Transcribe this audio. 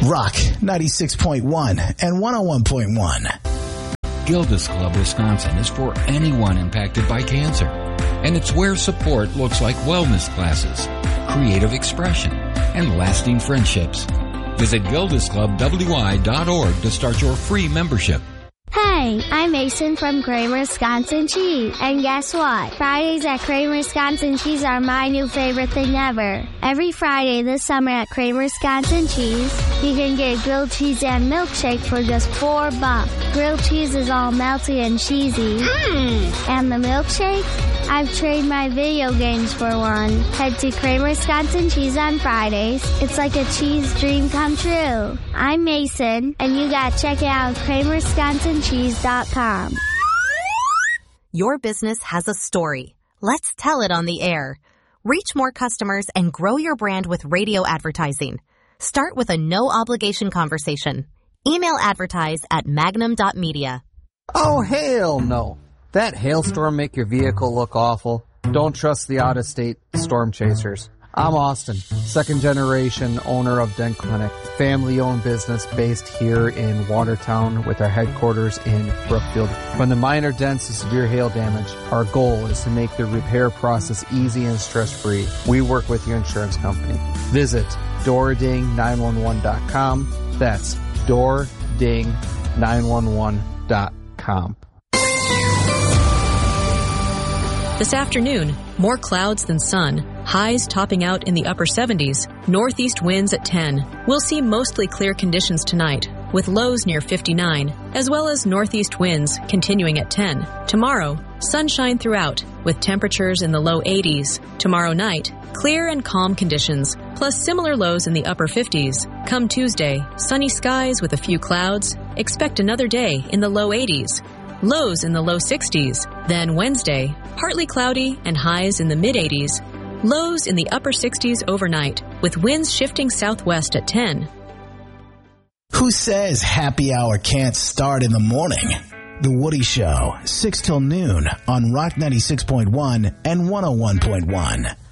Rock 96.1 and 101.1. Gilda's Club Wisconsin is for anyone impacted by cancer. And it's where support looks like wellness classes, creative expression, and lasting friendships. Visit gildasclubwi.org to start your free membership. Hey, I'm Mason from Kramer Wisconsin Cheese. And guess what? Fridays at Kramer Wisconsin Cheese are my new favorite thing ever. Every Friday this summer at Kramer Wisconsin Cheese, you can get grilled cheese and milkshake for just $4. Grilled cheese is all melty and cheesy. And the milkshake? I've traded my video games for one. Head to Kramer Wisconsin Cheese on Fridays. It's like a cheese dream come true. I'm Mason, and you gotta check it out at KramerWisconsinCheese.com. Your business has a story. Let's tell it on the air. Reach more customers and grow your brand with radio advertising. Start with a no-obligation conversation. Email advertise at magnum.media. Oh, hell no. That hailstorm make your vehicle look awful? Don't trust the out-of-state storm chasers. I'm Austin, second-generation owner of Dent Clinic, family-owned business based here in Watertown with our headquarters in Brookfield. From the minor dents to severe hail damage, our goal is to make the repair process easy and stress-free. We work with your insurance company. Visit doording911.com. That's doording911.com. This afternoon, more clouds than sun. Highs topping out in the upper 70s. Northeast winds at 10. We'll see mostly clear conditions tonight, with lows near 59, as well as northeast winds continuing at 10. Tomorrow, sunshine throughout, with temperatures in the low 80s. Tomorrow night, clear and calm conditions, plus similar lows in the upper 50s. Come Tuesday, sunny skies with a few clouds. Expect another day in the low 80s. Lows in the low 60s. Then Wednesday, partly cloudy and highs in the mid-80s. Lows in the upper 60s overnight, with winds shifting southwest at 10. Who says happy hour can't start in the morning? The Woody Show, 6 till noon on Rock 96.1 and 101.1.